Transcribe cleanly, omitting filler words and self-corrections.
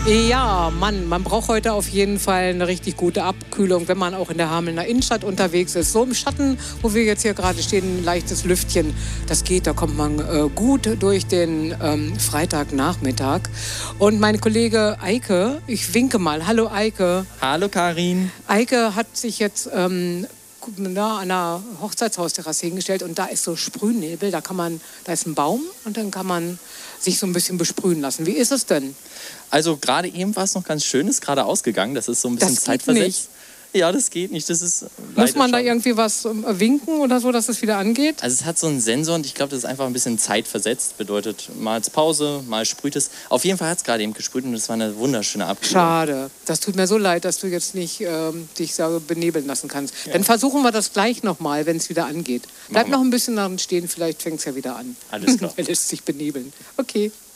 Ja, Mann, man braucht heute auf jeden Fall eine richtig gute Abkühlung, wenn man auch in der Hamelner Innenstadt unterwegs ist. So im Schatten, wo wir jetzt hier gerade stehen, ein leichtes Lüftchen, das geht, da kommt man gut durch den Freitagnachmittag. Und mein Kollege Eike, ich winke mal. Hallo Eike. Hallo Karin. Eike hat sich jetzt an einer Hochzeitshausterrasse hingestellt und da ist so Sprühnebel, da ist ein Baum und dann kann man sich so ein bisschen besprühen lassen. Wie ist es denn? Also gerade eben war es noch ganz schön, ist gerade ausgegangen, das ist so ein bisschen zeitversetzt. Nicht. Ja, das geht nicht, das ist Muss man da schon. irgendwie was winken oder so, dass es wieder angeht? Also es hat so einen Sensor und ich glaube, das ist einfach ein bisschen zeitversetzt. Bedeutet, mal ist Pause, mal sprüht es. Auf jeden Fall hat es gerade eben gesprüht und es war eine wunderschöne Abkühlung. Schade. Das tut mir so leid, dass du jetzt nicht dich so benebeln lassen kannst. Ja. Dann versuchen wir das gleich nochmal, wenn es wieder angeht. Bleib noch ein bisschen daran stehen, vielleicht fängt es ja wieder an. Alles klar. Er lässt sich benebeln. Okay.